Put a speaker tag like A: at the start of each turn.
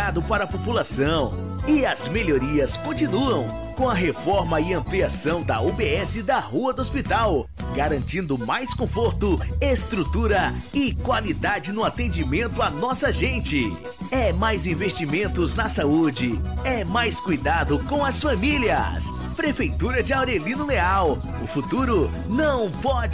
A: cuidado para a população. E as melhorias continuam com a reforma e ampliação da UBS da Rua do Hospital, garantindo mais conforto, estrutura e qualidade no atendimento à nossa gente. É mais investimentos na saúde, é mais cuidado com as famílias. Prefeitura de Aurelino Leal, o futuro não pode